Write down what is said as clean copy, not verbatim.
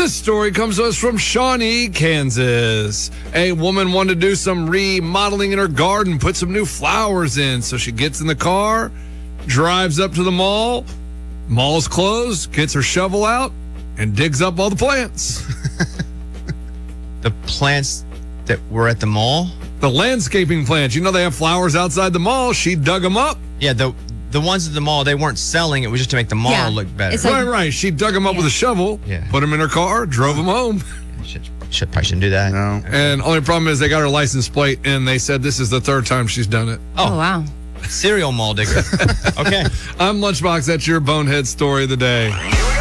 This story comes to us from Shawnee, Kansas. A woman wanted to do some remodeling in her garden, put some new flowers in. So she gets in the car, drives up to the mall. Mall's closed, gets her shovel out, and digs up all the plants. The plants that were at the mall? The landscaping plants. You know they have flowers outside the mall. She dug them up. Yeah, the ones at the mall, they weren't selling. It was just to make the mall look better. It's like- Right. She dug them up with a shovel, Yeah. put them in her car, drove them home. Probably shouldn't do that. No. And only problem is they got her license plate, and they said this is the third time she's done it. Oh, wow. Serial mall digger. Okay. I'm Lunchbox. That's your bonehead story of the day.